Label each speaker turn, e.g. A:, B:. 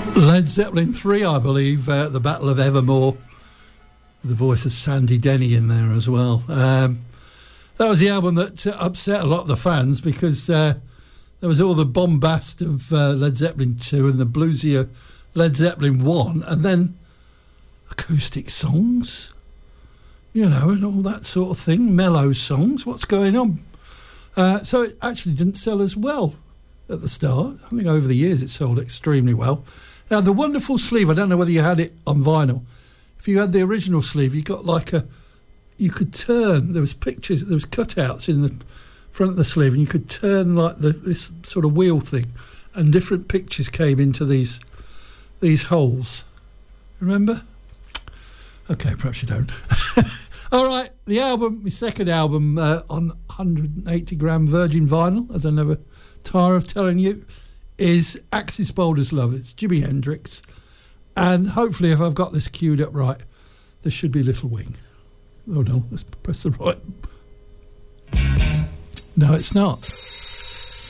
A: Led Zeppelin 3, I believe, the Battle of Evermore, with the voice of Sandy Denny in there as well. That was the album that upset a lot of the fans because there was all the bombast of Led Zeppelin 2 and the bluesier Led Zeppelin 1, and then acoustic songs, you know, and all that sort of thing, mellow songs. What's going on? So it actually didn't sell as well at the start. I think over the years it sold extremely well. Now, the wonderful sleeve, I don't know whether you had it on vinyl. If you had the original sleeve, you got like you could turn, there was pictures, there was cutouts in the front of the sleeve, and you could turn like this sort of wheel thing, and different pictures came into these holes. Remember? Okay, perhaps you don't. All right, the album, my second album on 180 gram virgin vinyl, as I never tire of telling you, is Axis Boulder's Love. It's Jimi Hendrix. And hopefully, if I've got this queued up right, there should be Little Wing. Oh no, let's press the right. No, it's not.